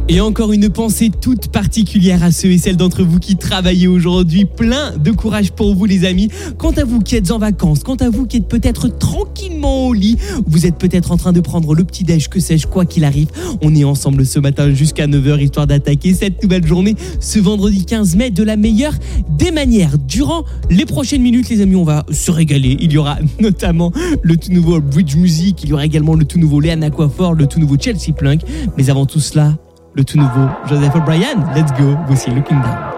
Et encore une pensée toute particulière à ceux et celles d'entre vous qui travaillez aujourd'hui. Plein de courage pour vous les amis. Quant à vous qui êtes en vacances, quant à vous qui êtes peut-être tranquillement au lit, vous êtes peut-être en train de prendre le petit-déj, que sais-je, quoi qu'il arrive. On est ensemble ce matin jusqu'à 9h histoire d'attaquer cette nouvelle journée ce vendredi 15 mai de la meilleure des manières. Durant les prochaines minutes les amis, on va se régaler. Il y aura notamment le tout nouveau Bridge Music, il y aura également le tout nouveau Léana Coiffeur, le tout nouveau Chelsea Plunk. Mais avant tout cela, le tout nouveau Joseph O'Brien. Let's go, voici Looking Down.